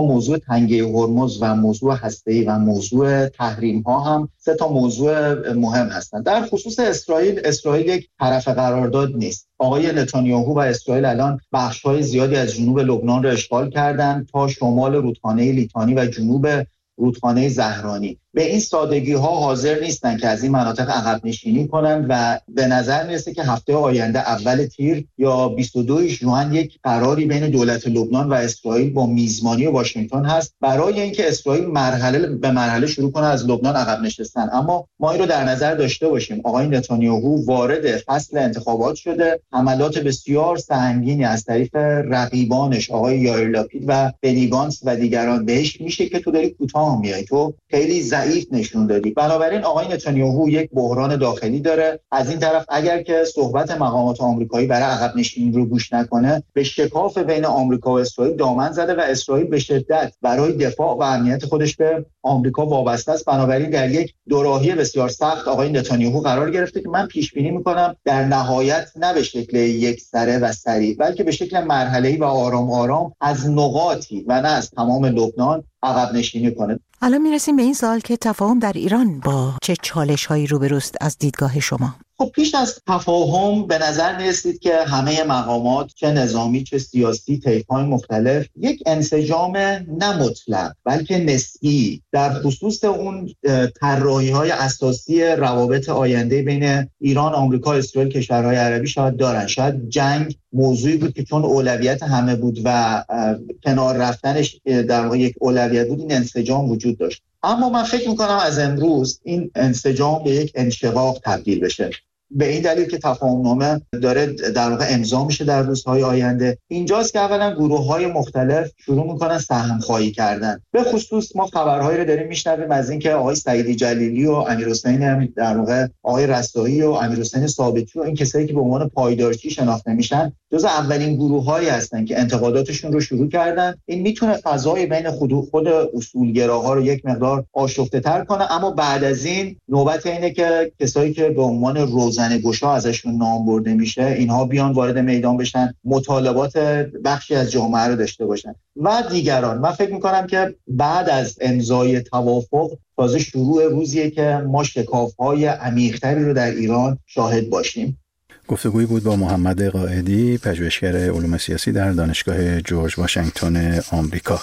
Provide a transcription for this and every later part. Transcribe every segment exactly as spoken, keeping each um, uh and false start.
موضوع تنگه هرمز و موضوع هسته‌ای و موضوع تحریم ها هم سه تا موضوع مهم هستند. در خصوص اسرائیل، اسرائیل یک طرف قرارداد نیست. آقای نتانیاهو و اسرائیل الان بخش‌های زیادی از جنوب لبنان را اشغال کردند تا شمال رودخانه لیتانی و جنوب رودخانه زهرانی. به این سادگی ها حاضر نیستن که از این مناطق عقب نشینی کنند و به نظر میرسه که هفته آینده اول تیر یا بیست و دو ژوئن یک قراری بین دولت لبنان و اسرائیل با میزبانی واشنگتن هست برای اینکه اسرائیل مرحله به مرحله شروع کنه از لبنان عقب نشستن. اما ما این رو در نظر داشته باشیم، آقای نتانیاهو وارد فصل انتخابات شده، حملات بسیار سنگینی از طریق رقیبانش آقای یائیر لاپید و بنی گانتز و دیگران بهش میشه که تو داری کوتاه میای، تو خیلی ضعیف نشون دادی. بنابراین آقای نتانیاهو یک بحران داخلی داره. از این طرف اگر که صحبت مقامات آمریکایی برای عقب نشینی رو گوش نکنه، به شکاف بین آمریکا و اسرائیل دامن زده و اسرائیل به شدت برای دفاع و امنیت خودش به آمریکا وابسته است. بنابراین در یک دوراهی بسیار سخت آقای نتانیاهو قرار گرفته که من پیش بینی میکنم در نهایت نه به شکل یک سره و سریع، بلکه به شکل مرحله‌ای و آرام آرام از نقاطی و نه از تمام لبنان عقب نشینی کنه. الان میرسیم به این سوال که تفاهم در ایران با چه چالش‌هایی روبروست از دیدگاه شما؟ خب پیش از تفاهم به نظر می‌رسید که همه مقامات چه نظامی چه سیاسی، طیف‌های مختلف یک انسجام نه مطلق بلکه نسبی در خصوص اون طراحی‌های اساسی روابط آینده بین ایران، آمریکا، اسرائیل، کشورهای عربی شاید دارن. شاید جنگ موضوعی بود که چون اولویت همه بود و کنار رفتنش در واقع یک اولویت بود، این انسجام وجود داشت. اما من فکر می‌کنم از امروز این انسجام به یک انشقاق تبدیل بشه. به این دلیل که تفاهمنامه داره در واقع امضا میشه در روزهای آینده. اینجاست که اولا گروه‌های مختلف شروع میکنن سهم‌خواهی کردن. به خصوص ما خبرهایی رو داریم میشنویم از اینکه آقای سعیدی جلیلی و امیرحسین در واقع آقای رستاحی و امیرحسین ثابتی و این کسایی که به عنوان پایدارچی شناخته میشن جز اولین گروه‌هایی هستن که انتقاداتشون رو شروع کردن. این میتونه فضای بین خود خود اصولگراها رو یک مقدار آشفته‌تر کنه، اما بعد از این نوبت اینه که کسایی که به عنوان روز زنگوشا ازشون نام برده میشه اینها بیان وارد میدان بشن، مطالبات بخشی از جامعه رو داشته باشن و دیگران. من فکر میکنم که بعد از امضای توافق تازه شروع روزیه که ما شکاف‌های عمیق‌تری رو در ایران شاهد باشیم. گفتگویی بود با محمد قائدی، پژوهشگر علوم سیاسی در دانشگاه جورج واشنگتن آمریکا.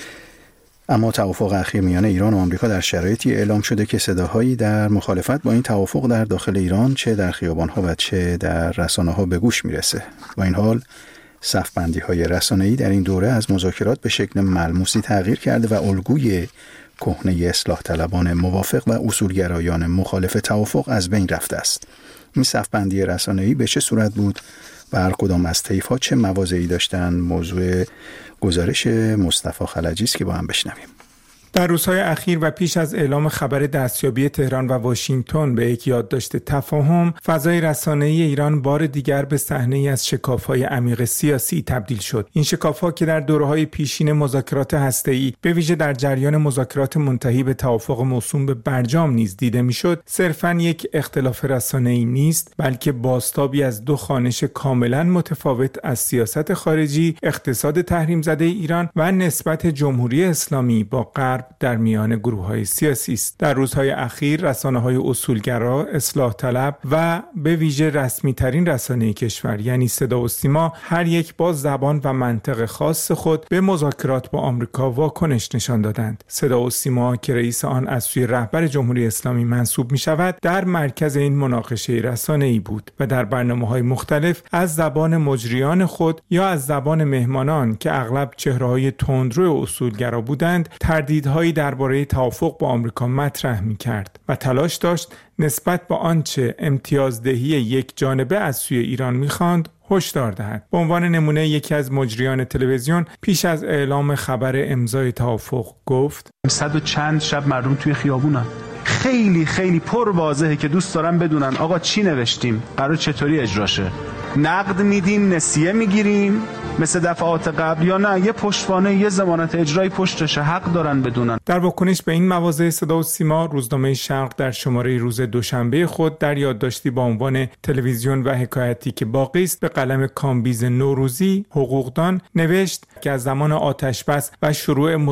اما توافق اخیر میان ایران و آمریکا در شرایطی اعلام شده که صداهایی در مخالفت با این توافق در داخل ایران چه در خیابان‌ها و چه در رسانه‌ها به گوش میرسه. با این حال صف‌بندی‌های رسانه‌ای در این دوره از مذاکرات به شکل ملموسی تغییر کرده و الگوی کهنه اصلاح طلبان موافق و اصولگرایان مخالف توافق از بین رفته است. این صف‌بندی رسانه‌ای به چه صورت بود و هر کدام از طیف‌ها چه مواضعی داشتن؟ موضوع گزارش مصطفی خلجی است که با هم بشنویم. در روزهای اخیر و پیش از اعلام خبر دستیابی تهران و واشنگتن به یک یادداشت تفاهم، فضای رسانه‌ای ایران بار دیگر به صحنه‌ای از شکاف‌های عمیق سیاسی تبدیل شد. این شکاف‌ها که در دوره‌های پیشین مذاکرات هسته‌ای به ویژه در جریان مذاکرات منتهی به توافق موسوم به برجام نیز دیده می‌شد، صرفاً یک اختلاف رسانه‌ای نیست، بلکه بازتابی از دو خوانش کاملاً متفاوت از سیاست خارجی، اقتصاد تحریم زده ایران و نسبت جمهوری اسلامی با غرب در میان گروه‌های سیاسی است. در روزهای اخیر رسانه‌های اصولگرا، اصلاح طلب و به ویژه رسمی‌ترین رسانه کشور یعنی صدا و سیما هر یک با زبان و منطق خاص خود به مذاکرات با آمریکا واکنش نشان دادند. صدا و سیما که رئیس آن از سوی رهبر جمهوری اسلامی منصوب می‌شود، در مرکز این مناقشه رسانه‌ای بود و در برنامه‌های مختلف از زبان مجریان خود یا از زبان مهمانان که اغلب چهره‌های تندرو اصولگرا بودند، تردید هایی درباره توافق با آمریکا مطرح می‌کرد و تلاش داشت نسبت به آنچه امتیازدهی یک جانبه از سوی ایران می‌خواند هشدار دهد. به عنوان نمونه یکی از مجریان تلویزیون پیش از اعلام خبر امضای توافق گفت: صد و چند شب مردم توی خیابونن. خیلی خیلی پر واضحه که دوست دارن بدونن آقا چی نوشتیم، قرار چطوری اجراشه، نقد میدیم، نسیه میگیریم مثل دفعات قبل یا نه یه پشتوانه، یه ضمانت اجرایی پشتشه، حق دارن بدونن. در واکنش به این مواضع صدا و سیما، روزنامه شرق در شماره روز دوشنبه خود در یادداشتی با عنوان تلویزیون و حکایتی که باقی است به قلم کامبیز نوروزی حقوقدان نوشت که از زمان آتش‌بس و شروع